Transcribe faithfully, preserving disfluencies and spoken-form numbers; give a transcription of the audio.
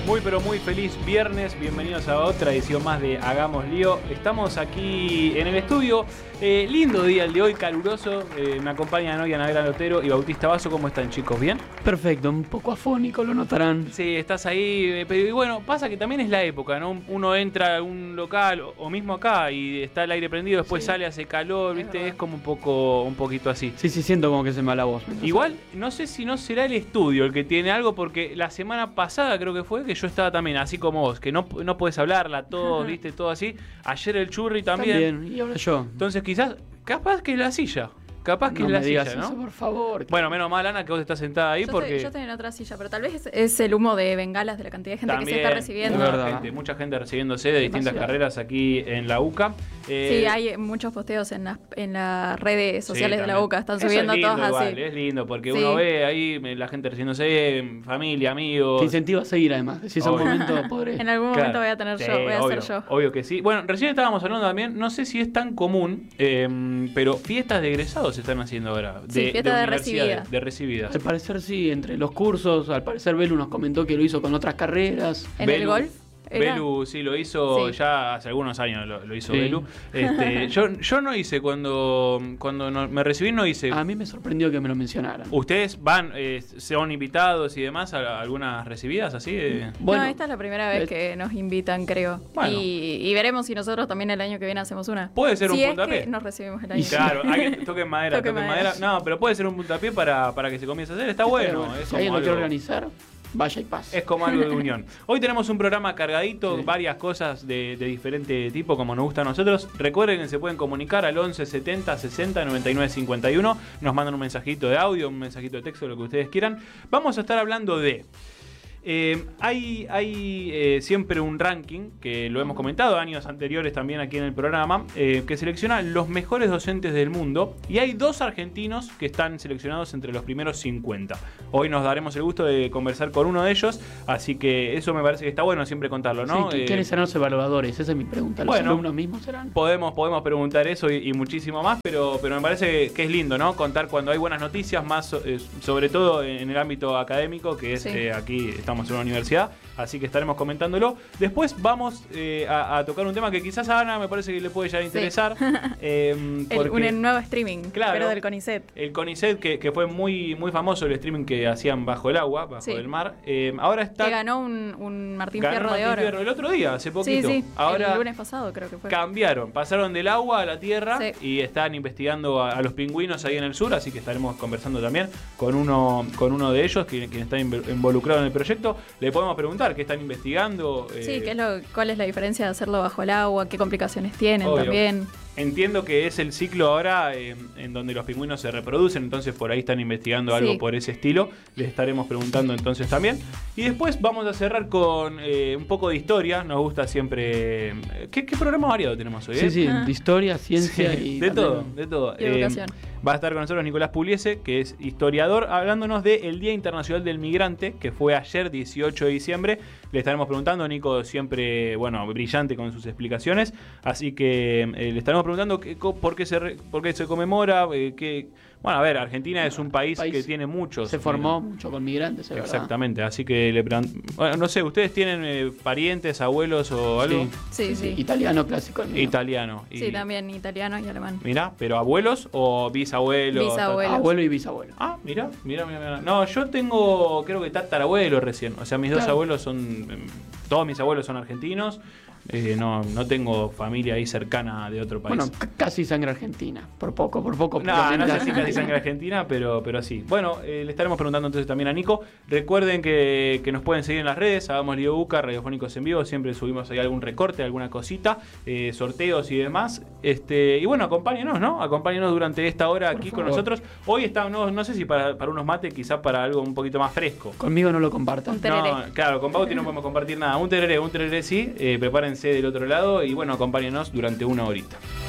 Muy pero muy feliz viernes, bienvenidos a otra edición más de Hagamos Lío. Estamos aquí en el estudio, eh, lindo día el de hoy, caluroso. eh, Me acompañan hoy Anabela Lotero y Bautista Basso. ¿Cómo están, chicos? ¿Bien? Perfecto, un poco afónico, lo notarán. Sí, estás ahí, eh, pero y bueno, pasa que también es la época, ¿no? Uno entra a un local o, o mismo acá y está el aire prendido, después Sí. sale, hace calor, ¿viste? Es como un poco, un poquito así. Sí, sí, siento como que se me va la voz. Igual, no sé si no será el estudio el que tiene algo, porque la semana pasada creo que fue que yo estaba también así como vos, que no, no podés hablarla, todo, viste, todo así. Ayer el Churri también. También, y ahora yo. Entonces quizás, capaz que es la silla. Capaz que no es la me digas silla, ¿no? eso, por favor. Bueno, menos mal, Ana, que vos estás sentada ahí Yo porque... Estoy, yo estoy en otra silla, pero tal vez es, es el humo de bengalas de la cantidad de gente también, que se está recibiendo. mucha verdad. gente, mucha gente recibiéndose de distintas Demasiado. carreras aquí en la U C A. Eh, Sí, hay muchos posteos en las, en las redes sociales sí, de la también. U C A, están Eso subiendo es lindo todos igual, así. Es lindo porque Sí. uno ve ahí la gente recibiéndose, familia, amigos. Te incentiva a seguir, además. Si es un Obvio. momento podré. En algún Claro. momento voy a tener Sí, yo, voy a obvio, ser yo. Obvio que sí. Bueno, recién estábamos hablando también, no sé si es tan común, eh, pero fiestas de egresados se están haciendo ahora. Sí, fiesta de universidades, recibida. De recibidas. Al parecer sí, entre los cursos, al parecer Belu nos comentó que lo hizo con otras carreras. ¿En el golf? ¿Era? Belu sí lo hizo Sí. ya hace algunos años, lo, lo hizo Sí. Belu. Este, yo, yo no hice cuando, cuando no- me recibí, no hice. A mí me sorprendió que me lo mencionaran. ¿Ustedes van, eh, son invitados y demás a, a algunas recibidas así? De... Bueno, no, esta es la primera vez eh, que nos invitan, creo. Bueno. Y, y veremos si nosotros también el año que viene hacemos una. Puede ser un si es puntapié. que nos recibimos el año Y que viene. Claro, hay que toquen madera, Toquen toquen madera. madera. No, pero puede ser un puntapié para, para que se comience a hacer. Está bueno. Es si como alguien lo quiere algo- organizar, vaya y pase. Es como algo de unión. Hoy tenemos un programa cargadito, Sí. varias cosas de, de diferente tipo, como nos gusta a nosotros. Recuerden que se pueden comunicar al once setenta sesenta noventa y nueve cincuenta y uno. Nos mandan un mensajito de audio, un mensajito de texto, lo que ustedes quieran. Vamos a estar hablando de... Eh, hay hay eh, siempre un ranking, que lo hemos comentado años anteriores también aquí en el programa, eh, que selecciona los mejores docentes del mundo, y hay dos argentinos que están seleccionados entre los primeros cincuenta. Hoy nos daremos el gusto de conversar con uno de ellos, así que eso me parece que está bueno siempre contarlo, ¿no? Sí, Eh, ¿quiénes serán los evaluadores? Esa es mi pregunta. ¿Los bueno. alumnos mismos serán? Podemos, podemos preguntar eso y, y muchísimo más, pero, pero me parece que es lindo, ¿no? Contar cuando hay buenas noticias, más so- eh, sobre todo en el ámbito académico, que es Sí. eh, aquí estamos en una universidad, así que estaremos comentándolo. Después vamos eh, a, a tocar un tema que quizás a Ana me parece que le puede ya Sí. interesar. eh, El- porque un el nuevo streaming, Claro. pero del CONICET. el CONICET, que, que fue muy, muy famoso el streaming que hacían bajo el agua, bajo Sí. el mar, eh, ahora está... Que ganó un, un Martín ganó Fierro Martín de Oro. Fierro el otro día, hace Sí, poquito. sí, Ahora el lunes pasado creo que fue. cambiaron, pasaron del agua a la tierra Sí. y están investigando a, a los pingüinos ahí en el sur, así que estaremos conversando también con uno con uno de ellos, quien, quien está inv- involucrado en el proyecto. Le podemos preguntar qué están investigando. Sí, eh, ¿qué es lo, ¿cuál es la diferencia de hacerlo bajo el agua? ¿Qué complicaciones tienen Obvio. también? Entiendo que es el ciclo ahora eh, en donde los pingüinos se reproducen, entonces por ahí están investigando algo Sí. por ese estilo. Les estaremos preguntando entonces también. Y después vamos a cerrar con eh, un poco de historia. Nos gusta siempre... eh, ¿Qué, qué programa variado tenemos hoy? Sí, eh? sí, Ah. de historia, ciencia Sí, y de también- todo, de todo. Y educación. va a estar con nosotros Nicolás Pugliese, que es historiador, hablándonos del Día Internacional del Migrante, que fue ayer, dieciocho de diciembre. Le estaremos preguntando, Nico siempre, bueno, brillante con sus explicaciones, así que eh, le estaremos preguntando qué, co- por, qué se re- por qué se conmemora, eh, qué... Bueno, a ver, Argentina es un país, país que tiene muchos... Se formó mucho con migrantes, es verdad. Exactamente, así que le pregun- bueno, no sé, ¿ustedes tienen eh, parientes, abuelos o algo? Sí, sí. Italiano clásico. el mío. Italiano. Y- Sí, también italiano y alemán. Mirá, pero abuelos o bisabuelos. Bisabuelos. Abuelo y bisabuelo. Ah, mira, mira, mira. No, yo tengo, creo que tatarabuelo recién. O sea, mis dos Claro. abuelos son, em, todos mis abuelos son argentinos. Eh, no, no tengo familia ahí cercana de otro país. Bueno, c- casi sangre argentina. Por poco, por poco. No, por no sé mitad. si casi sangre argentina, pero, pero sí. Bueno, eh, le estaremos preguntando entonces también a Nico. Recuerden que, que nos pueden seguir en las redes, hagamos Lío Buca, Radiofónicos en Vivo. Siempre subimos ahí algún recorte, alguna cosita, eh, sorteos y demás. Este, y bueno, acompáñenos, ¿no? Acompáñenos durante esta hora Por aquí favor. con nosotros. Hoy está, no, no sé si para, para unos mates, quizás para algo un poquito más fresco. Conmigo no lo compartan. Un tereré. No, claro, con Bauti no podemos compartir nada. Un tereré, un tereré sí. Eh, prepárense del otro lado y bueno, acompáñenos durante una horita.